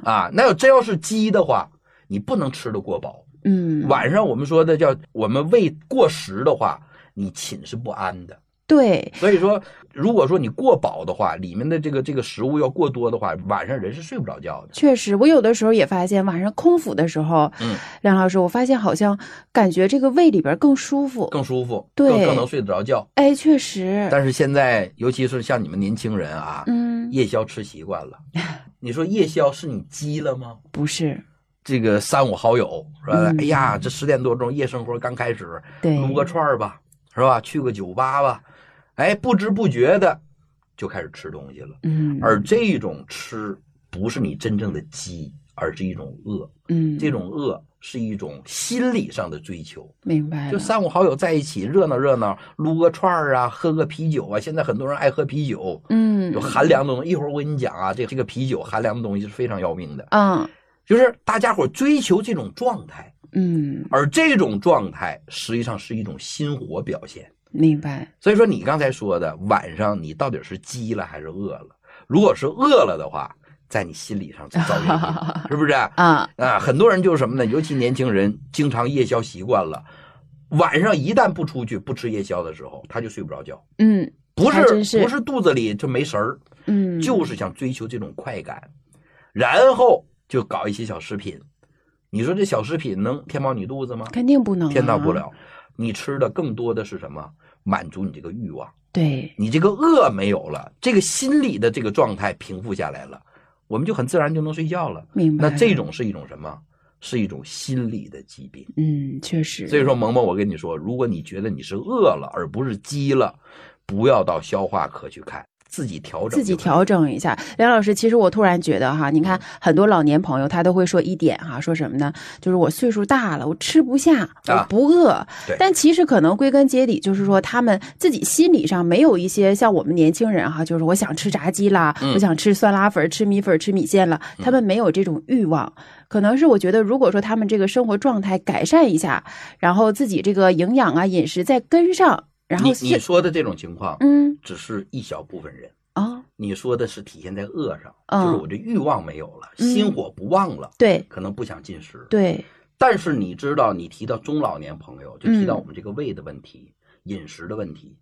啊，那真要是鸡的话，你不能吃得过饱。晚上我们说的叫我们胃过食的话，你寝是不安的。 对， 所以说如果说你过饱的话，里面的这个食物要过多的话，晚上人是睡不着觉的。 确实，我有的时候也发现晚上空腹的时候，梁老师，我发现好像感觉这个胃里边更舒服， 对，更能睡得着觉。 哎，确实。 但是现在尤其是像你们年轻人啊，夜宵吃习惯了，你说夜宵是你饥了吗？ 不是。 这个3、5好友说，哎呀，这10点多钟夜生活刚开始，撸个串吧，是吧？去个酒吧吧，哎，不知不觉的就开始吃东西了。而这种吃不是你真正的饥，而是一种饿。这种饿是一种心理上的追求。 明白了。 就3、5好友在一起热闹热闹，撸个串啊，喝个啤酒啊。现在很多人爱喝啤酒，有寒凉的东西。一会儿我跟你讲啊，这个啤酒寒凉的东西是非常要命的。就是大家伙追求这种状态，而这种状态实际上是一种心火表现。 明白。 所以说你刚才说的晚上你到底是饥了还是饿了？如果是饿了的话，在你心理上造原因，是不是很多人就是什么呢？尤其年轻人经常夜宵习惯了，晚上一旦不出去不吃夜宵的时候，他就睡不着觉。不是肚子里就没神儿，就是想追求这种快感，然后就搞一些小食品。你说这小食品能填饱你肚子吗？ 肯定不能， 填到不了。你吃的更多的是什么？满足你这个欲望。 对， 你这个饿没有了，这个心理的这个状态平复下来了，我们就很自然就能睡觉了。 明白了。 那这种是一种什么？是一种心理的疾病。 确实。 所以说萌萌，我跟你说，如果你觉得你是饿了而不是饥了，不要到消化科去看，自己调整一下。梁老师，其实我突然觉得哈，你看很多老年朋友他都会说一点哈，说什么呢？就是我岁数大了，我吃不下，我不饿。但其实可能归根结底就是说他们自己心理上没有一些像我们年轻人哈，就是我想吃炸鸡啦，我想吃酸辣粉、吃米粉、吃米线了，他们没有这种欲望。可能是我觉得如果说他们这个生活状态改善一下，然后自己这个营养啊饮食再跟上，然后你说的这种情况只是一小部分人。你说的是体现在饿上，就是我这欲望没有了，心火不旺了， 对， 可能不想进食， 对。 但是你知道，你提到中老年朋友，就提到我们这个胃的问题、饮食的问题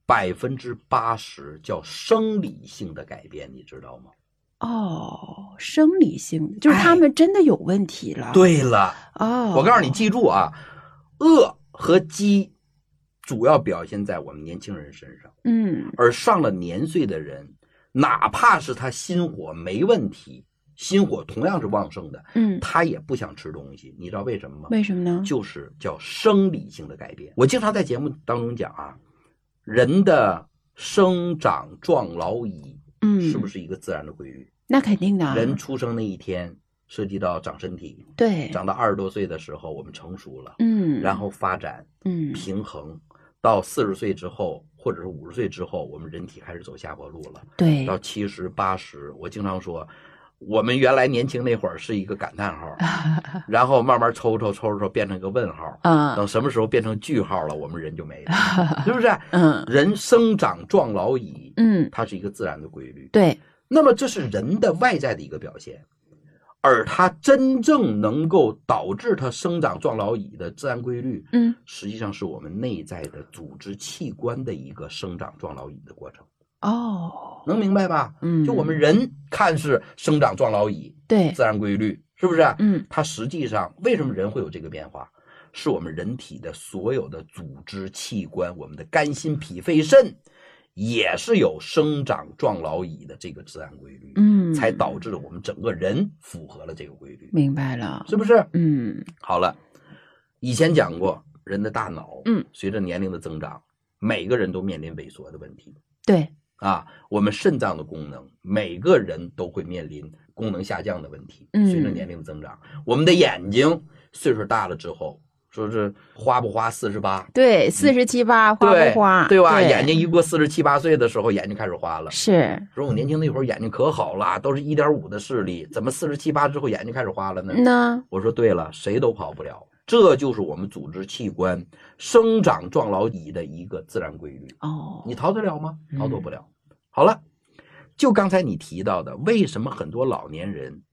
，80%叫生理性的改变，你知道吗？ 生理性的，就是他们真的有问题了。 对了，我告诉你，记住啊，饿和饥主要表现在我们年轻人身上。而上了年岁的人，哪怕是他心火没问题，心火同样是旺盛的，他也不想吃东西。你知道为什么吗？ 为什么呢？ 就是叫生理性的改变。我经常在节目当中讲啊，人的生长壮老已，是不是一个自然的规律？ 那肯定的。 人出生那一天涉及到长身体， 对， 长到20多岁的时候我们成熟了，然后发展，平衡，到40岁之后或者是50岁之后，我们人体开始走下坡路了。 对， 到70、80，我经常说，我们原来年轻那会儿是一个感叹号，然后慢慢抽变成一个问号，等什么时候变成句号了，我们人就没了，是不是？人生长壮老已，它是一个自然的规律。 对， 那么这是人的外在的一个表现。而它真正能够导致它生长壮老已的自然规律，实际上是我们内在的组织器官的一个生长壮老已的过程。能明白吧？就我们人看是生长壮老已， 对， 自然规律，是不是？它实际上为什么人会有这个变化？是我们人体的所有的组织器官，我们的肝心脾肺肾，也是有生长壮老已的这个自然规律，才导致了我们整个人符合了这个规律。 明白了， 是不是？好了，以前讲过，人的大脑，随着年龄的增长，每个人都面临萎缩的问题。 对啊，我们肾脏的功能，每个人都会面临功能下降的问题。随着年龄的增长，我们的眼睛岁数大了之后。说是花不花48？ 对，47、8花不花？ 对吧？眼睛一过47、8岁的时候，眼睛开始花了。 是。 说我年轻那会儿眼睛可好了，都是1.5的视力，怎么47、8之后眼睛开始花了呢？我说对了，谁都跑不了，这就是我们组织器官生长壮老已的一个自然规律。你逃得了吗？逃脱不了。好了，就刚才你提到的，为什么很多老年人